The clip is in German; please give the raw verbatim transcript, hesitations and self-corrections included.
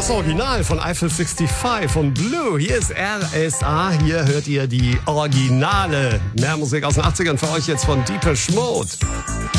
Das Original von Eiffel fünfundsechzig von Blue. Hier ist R S A. Hier hört ihr die Originale. Mehr Musik aus den achtzigern für euch jetzt von Depeche Mode.